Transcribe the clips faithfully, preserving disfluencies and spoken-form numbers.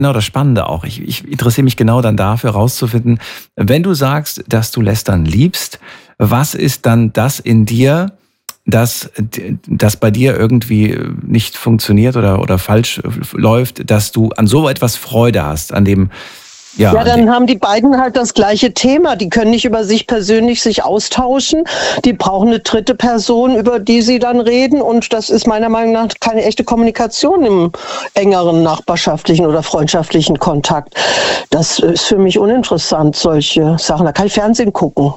genau das Spannende auch. Ich, ich interessiere mich genau dann dafür, rauszufinden, wenn du sagst, dass du Lästern liebst, was ist dann das in dir, dass das bei dir irgendwie nicht funktioniert oder, oder falsch läuft, dass du an so etwas Freude hast, an dem... Ja, ja, dann haben die beiden halt das gleiche Thema. Die können nicht über sich persönlich sich austauschen. Die brauchen eine dritte Person, über die sie dann reden. Und das ist meiner Meinung nach keine echte Kommunikation im engeren nachbarschaftlichen oder freundschaftlichen Kontakt. Das ist für mich uninteressant, solche Sachen. Da kann ich Fernsehen gucken.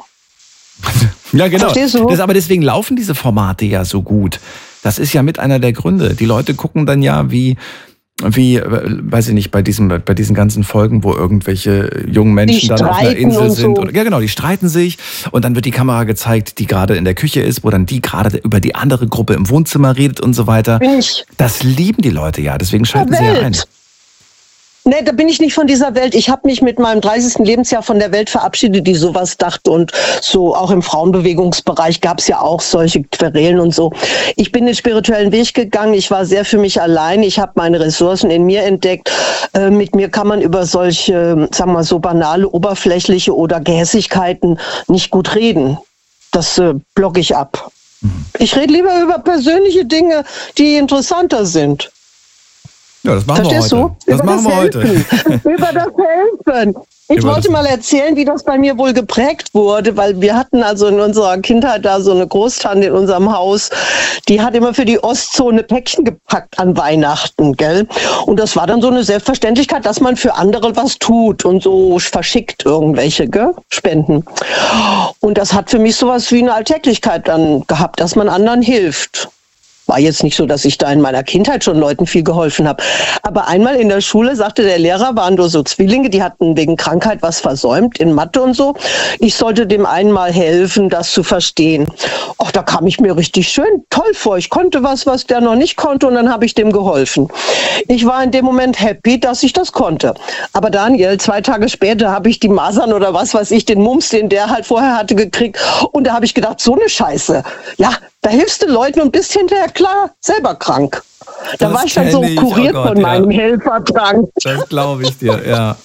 Ja, genau. Verstehst du? Das, aber deswegen laufen diese Formate ja so gut. Das ist ja mit einer der Gründe. Die Leute gucken dann ja wie... Wie, weiß ich nicht, bei diesem, bei diesen ganzen Folgen, wo irgendwelche jungen Menschen dann auf einer Insel sind. So. Oder, ja, genau, die streiten sich und dann wird die Kamera gezeigt, die gerade in der Küche ist, wo dann die gerade über die andere Gruppe im Wohnzimmer redet und so weiter. Bin ich das lieben die Leute ja, deswegen schalten sie ja ein. Nee, da bin ich nicht von dieser Welt. Ich habe mich mit meinem dreißigsten Lebensjahr von der Welt verabschiedet, die sowas dachte. Und so auch im Frauenbewegungsbereich gab es ja auch solche Querelen und so. Ich bin den spirituellen Weg gegangen. Ich war sehr für mich allein. Ich habe meine Ressourcen in mir entdeckt. Äh, mit mir kann man über solche, sagen wir mal, so banale, oberflächliche oder Gehässigkeiten nicht gut reden. Das äh, blocke ich ab. Mhm. Ich rede lieber über persönliche Dinge, die interessanter sind. Ja, das machen Verstehst wir heute. Du? Das über machen das wir Helfen. heute. Über das Helfen. Ich über wollte mal erzählen, wie das bei mir wohl geprägt wurde, weil wir hatten also in unserer Kindheit da so eine Großtante in unserem Haus, die hat immer für die Ostzone Päckchen gepackt an Weihnachten, gell? Und das war dann so eine Selbstverständlichkeit, dass man für andere was tut und so verschickt irgendwelche, gell? Spenden. Und das hat für mich sowas wie eine Alltäglichkeit dann gehabt, dass man anderen hilft. War jetzt nicht so, dass ich da in meiner Kindheit schon Leuten viel geholfen habe. Aber einmal in der Schule sagte der Lehrer, waren nur so Zwillinge, die hatten wegen Krankheit was versäumt in Mathe und so. Ich sollte dem einen mal helfen, das zu verstehen. Ach, da kam ich mir richtig schön toll vor. Ich konnte was, was der noch nicht konnte und dann habe ich dem geholfen. Ich war in dem Moment happy, dass ich das konnte. Aber Daniel, zwei Tage später habe ich die Masern oder was weiß ich, den Mumps, den der halt vorher hatte, gekriegt. Und da habe ich gedacht, so eine Scheiße. Ja, da hilfst du Leuten und bist hinterher klar selber krank. Da Das war ich dann so kenn ich. kuriert Oh Gott, von meinem ja. Helferdrang. Das glaube ich dir, ja.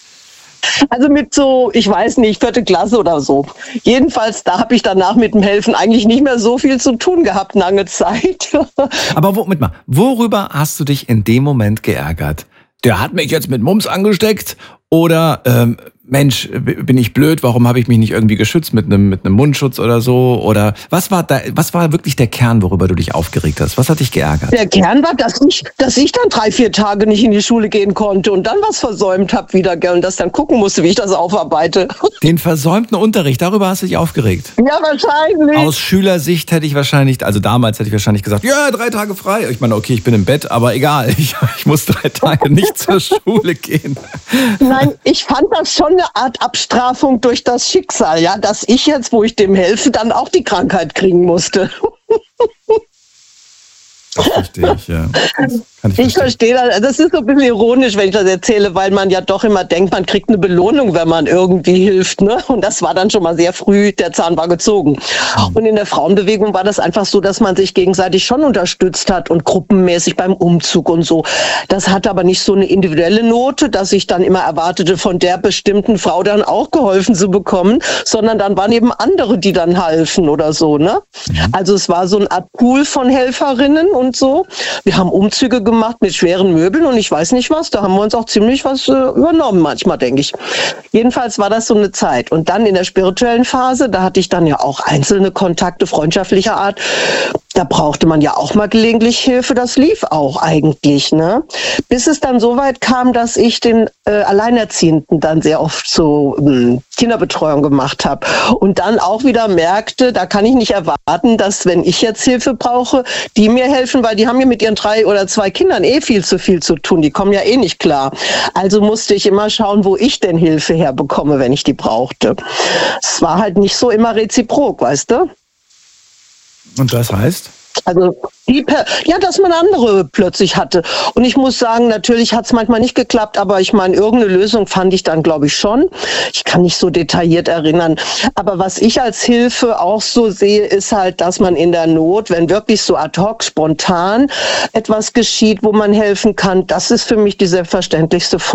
Also mit so, ich weiß nicht, vierte Klasse oder so. Jedenfalls, da habe ich danach mit dem Helfen eigentlich nicht mehr so viel zu tun gehabt, lange Zeit. Aber wo, mit mal, worüber hast du dich in dem Moment geärgert? Der hat mich jetzt mit Mumps angesteckt oder ähm, Mensch, bin ich blöd, warum habe ich mich nicht irgendwie geschützt mit einem mit einem Mundschutz oder so? Oder was war da, was war wirklich der Kern, worüber du dich aufgeregt hast? Was hat dich geärgert? Der Kern war, dass ich, dass ich dann drei, vier Tage nicht in die Schule gehen konnte und dann was versäumt habe wieder, gell, und das dann gucken musste, wie ich das aufarbeite. Den versäumten Unterricht, darüber hast du dich aufgeregt? Ja, wahrscheinlich. Aus Schülersicht hätte ich wahrscheinlich, also damals hätte ich wahrscheinlich gesagt, ja, drei Tage frei. Ich meine, okay, ich bin im Bett, aber egal, ich, ich muss drei Tage nicht zur Schule gehen. Nein, ich fand das schon eine Art Abstrafung durch das Schicksal, ja, dass ich jetzt, wo ich dem helfe, dann auch die Krankheit kriegen musste. Das verstehe ich, ja. Kann ich ich verstehe das. Das ist so ein bisschen ironisch, wenn ich das erzähle, weil man ja doch immer denkt, man kriegt eine Belohnung, wenn man irgendwie hilft, ne? Und das war dann schon mal sehr früh, der Zahn war gezogen. Mhm. Und in der Frauenbewegung war das einfach so, dass man sich gegenseitig schon unterstützt hat und gruppenmäßig beim Umzug und so. Das hatte aber nicht so eine individuelle Note, dass ich dann immer erwartete, von der bestimmten Frau dann auch geholfen zu bekommen, sondern dann waren eben andere, die dann halfen oder so, ne? Mhm. Also es war so eine Art Pool von Helferinnen und so. Wir haben Umzüge gemacht mit schweren Möbeln und ich weiß nicht was. Da haben wir uns auch ziemlich was äh, übernommen manchmal, denke ich. Jedenfalls war das so eine Zeit. Und dann in der spirituellen Phase, da hatte ich dann ja auch einzelne Kontakte freundschaftlicher Art. Da brauchte man ja auch mal gelegentlich Hilfe. Das lief auch eigentlich, ne? Bis es dann so weit kam, dass ich den äh, Alleinerziehenden dann sehr oft so äh, Kinderbetreuung gemacht habe. Und dann auch wieder merkte, da kann ich nicht erwarten, dass wenn ich jetzt Hilfe brauche, die mir helfen, weil die haben ja mit ihren drei oder zwei Kindern eh viel zu viel zu tun. Die kommen ja eh nicht klar. Also musste ich immer schauen, wo ich denn Hilfe herbekomme, wenn ich die brauchte. Es war halt nicht so immer reziprok, weißt du? Und das heißt? Also die per ja, dass man andere plötzlich hatte. Und ich muss sagen, natürlich hat es manchmal nicht geklappt, aber ich meine, irgendeine Lösung fand ich dann, glaube ich, schon. Ich kann nicht so detailliert erinnern. Aber was ich als Hilfe auch so sehe, ist halt, dass man in der Not, wenn wirklich so ad hoc, spontan etwas geschieht, wo man helfen kann, das ist für mich die selbstverständlichste Form.